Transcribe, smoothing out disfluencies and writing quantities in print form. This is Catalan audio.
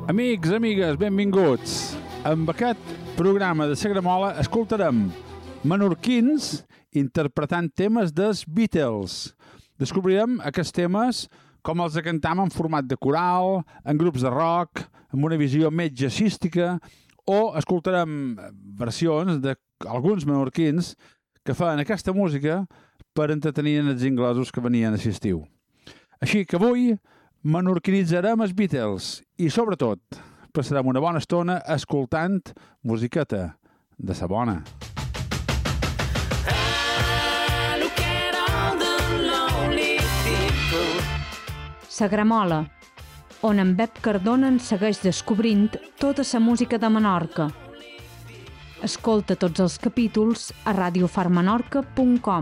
Amics, amigues, benvinguts. Amb aquest programa de Sagramola escoltarem menorquins interpretant temes dels Beatles. Descobrirem aquests temes com els cantam en format de coral, en grups de rock, amb una visió més jazzística, o escoltarem versions d'alguns menorquins que fan aquesta música per entretenir els inglesos que venien a l'estiu. Així que avui menorquinitzarem els Beatles i, sobretot, passarem una bona estona escoltant musiqueta de sa bona. Sagramola, on en Bep Cardona ens segueix descobrint tota la música de Menorca. Escolta tots els capítols a radiofarmenorca.com.